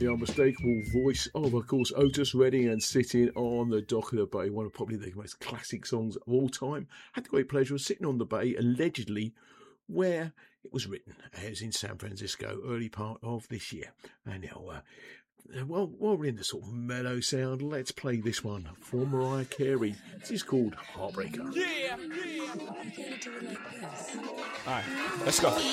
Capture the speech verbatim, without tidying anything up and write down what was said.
The unmistakable voice of, of course, Otis Redding and Sitting on the Dock of the Bay, one of probably the most classic songs of all time. Had the great pleasure of sitting on the bay, allegedly where it was written, as in San Francisco, early part of this year. And now, uh, well, while we're in the sort of mellow sound, let's play this one for Mariah Carey. This is called Heartbreaker. Yeah, yeah. I'm gonna do it like this. All right, let's go.